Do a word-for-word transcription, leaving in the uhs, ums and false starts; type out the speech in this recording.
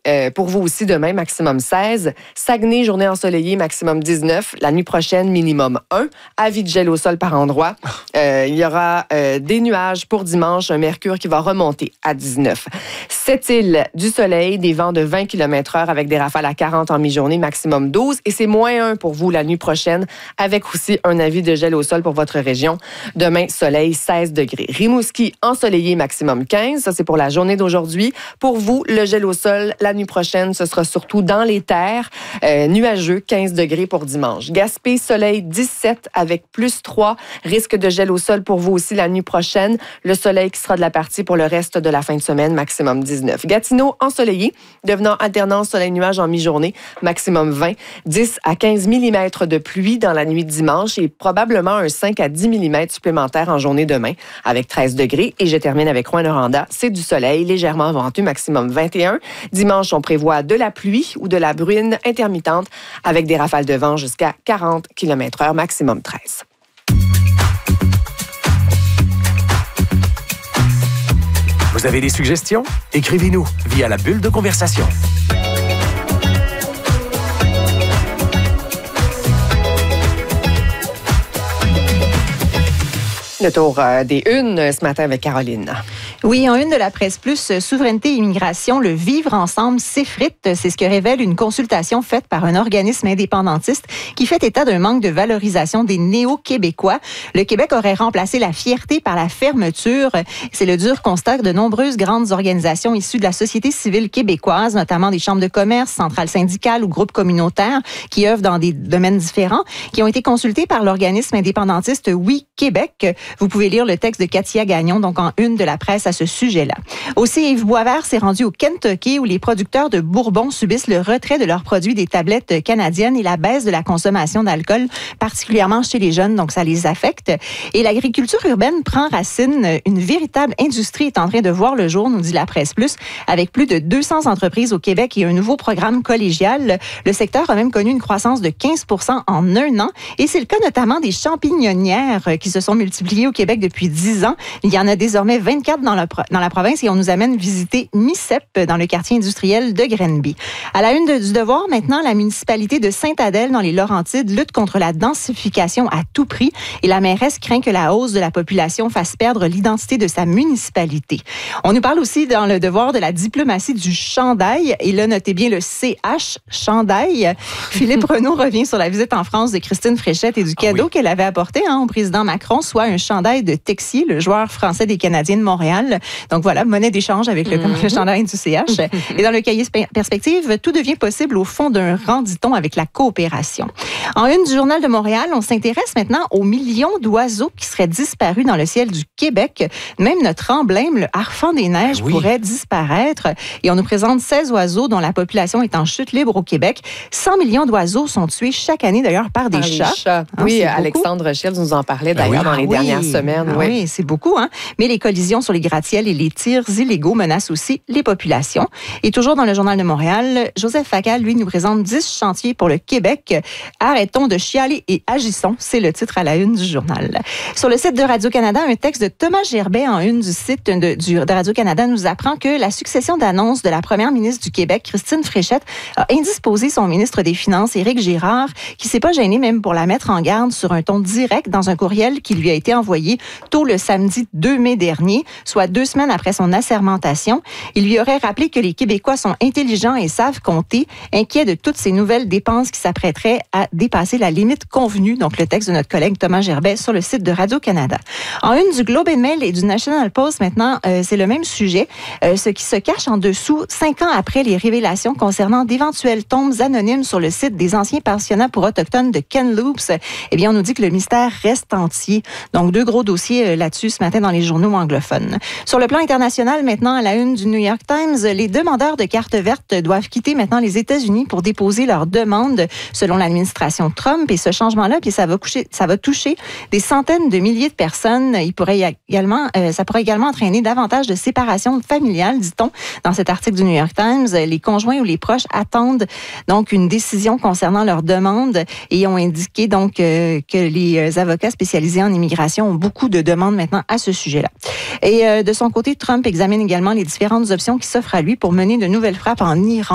euh, pour vous aussi demain, maximum seize. Saguenay, journée ensoleillée, maximum dix-neuf. La nuit prochaine, minimum un. Avis de gel au sol par endroit. Euh, il y aura euh, des nuages pour dimanche, un mercure qui va remonter à dix-neuf. Sept-Îles, du soleil, des vents de vingt kilomètres heure avec des rafales à quarante en mi-journée, maximum douze. Et c'est moins un pour vous la nuit prochaine, avec aussi un avis de gel au sol pour votre région. Demain, soleil, seize degrés. Rimouski, ensoleillé, maximum quinze. Ça, c'est pour la journée d'aujourd'hui. Pour vous, le gel au sol, la nuit prochaine, ce sera surtout dans les terres. Euh, nuageux, quinze degrés pour dimanche. Gaspé, soleil, dix-sept avec plus trois. Risque de gel au sol pour vous aussi la nuit prochaine. Le soleil qui sera de la partie pour le reste de la fin de semaine, maximum dix-neuf. Gatineau, ensoleillé, devenant alternance soleil-nuage en mi-journée, maximum vingt. dix à quinze millimètres de pluie dans la nuit de dimanche et probablement un cinq à dix millimètres supplémentaires en journée demain, avec treize degrés. Et je termine avec Rouyn-Noranda. C'est du soleil, légèrement venteux, maximum vingt et un. Dimanche, on prévoit de la pluie ou de la bruine intermittente avec des rafales de vent jusqu'à quarante kilomètres heure, maximum treize. Vous avez des suggestions? Écrivez-nous via la bulle de conversation. Le tour euh, des unes ce matin avec Caroline. Oui, en une de la presse plus, souveraineté et immigration, le vivre ensemble s'effrite. C'est ce que révèle une consultation faite par un organisme indépendantiste qui fait état d'un manque de valorisation des néo-québécois. Le Québec aurait remplacé la fierté par la fermeture. C'est le dur constat de nombreuses grandes organisations issues de la société civile québécoise, notamment des chambres de commerce, centrales syndicales ou groupes communautaires qui œuvrent dans des domaines différents, qui ont été consultés par l'organisme indépendantiste Oui Québec. Vous pouvez lire le texte de Katia Gagnon, donc en une de la presse à ce sujet-là. Aussi, Yves Boisvert s'est rendu au Kentucky où les producteurs de bourbon subissent le retrait de leurs produits des tablettes canadiennes et la baisse de la consommation d'alcool, particulièrement chez les jeunes, donc ça les affecte. Et l'agriculture urbaine prend racine. Une véritable industrie est en train de voir le jour, nous dit la presse plus, avec plus de deux cents entreprises au Québec et un nouveau programme collégial. Le secteur a même connu une croissance de quinze pour cent en un an et c'est le cas notamment des champignonnières qui se sont multipliées au Québec depuis dix ans. Il y en a désormais vingt-quatre dans la, dans la province et on nous amène visiter MICEP dans le quartier industriel de Grenby. À la une de, du devoir, maintenant, la municipalité de Sainte-Adèle dans les Laurentides lutte contre la densification à tout prix et la mairesse craint que la hausse de la population fasse perdre l'identité de sa municipalité. On nous parle aussi dans le devoir de la diplomatie du chandail et là, notez bien le C H, chandail. Philippe Renaud revient sur la visite en France de Christine Fréchette et du cadeau ah oui. qu'elle avait apporté hein, au président Macron, soit un chandail de Texier, le joueur français des Canadiens de Montréal. Donc voilà, monnaie d'échange avec le, mm-hmm. le chandail du C H. Et dans le cahier perspective, tout devient possible au fond d'un rang, dit-on, avec la coopération. En une du Journal de Montréal, on s'intéresse maintenant aux millions d'oiseaux qui seraient disparus dans le ciel du Québec. Même notre emblème, le harfang des neiges, oui. pourrait disparaître. Et on nous présente seize oiseaux dont la population est en chute libre au Québec. cent millions d'oiseaux sont tués chaque année, d'ailleurs, par des par chats. chats. Hein, oui, Alexandre Shields nous en parlait d'ailleurs ah oui. dans les ah dernières oui. semaines. Ah oui, oui c'est beaucoup. Hein? Mais les collisions sur les gratte-ciels et les tirs illégaux menacent aussi les populations. Et toujours dans le Journal de Montréal, Joseph Facal, lui, nous présente dix chantiers pour le Québec. Arrêtons de chialer et agissons. C'est le titre à la une du journal. Sur le site de Radio-Canada, un texte de Thomas Gerbet en une du site de, du, de Radio-Canada nous apprend que la succession d'annonces de la première ministre du Québec, Christine Fréchette, a indisposé son ministre des Finances, Éric Girard, qui s'est pas gêné même pour la mettre en garde sur un ton direct dans un courriel qui lui a été envoyé tôt le samedi deux mai dernier, soit deux semaines après son assermentation. Il lui aurait rappelé que les Québécois sont intelligents et savent compter, inquiets de toutes ces nouvelles dépenses qui s'apprêteraient à dépasser la limite convenue. Donc, le texte de notre collègue Thomas Gerbet sur le site de Radio-Canada. En une du Globe and Mail et du National Post, maintenant, euh, c'est le même sujet. Euh, ce qui se cache en dessous, cinq ans après les révélations concernant d'éventuelles tombes anonymes sur le site des anciens pensionnats pour autochtones de Kamloops, eh bien, on nous dit que le mystère reste entier. Donc, deux gros dossiers euh, là-dessus ce matin dans les journaux anglophones. Sur le plan international, maintenant, à la une du New York Times, les demandeurs de cartes vertes doivent quitter maintenant les États-Unis pour déposer leurs demandes selon l'administration Trump. Et ce changement-là, puis ça va, coucher, ça va toucher des centaines de milliers de personnes. Il pourrait également, euh, ça pourrait également entraîner davantage de séparation familiale, dit-on, dans cet article du New York Times. Les conjoints ou les proches attendent donc une décision concernant leurs demandes et ont indiqué donc euh, que les avocats spécialisés en immigration ont beaucoup de demandes maintenant à ce sujet-là. Et euh, de son côté, Trump examine également les différentes options qui s'offrent à lui pour mener de nouvelles frappes en Iran.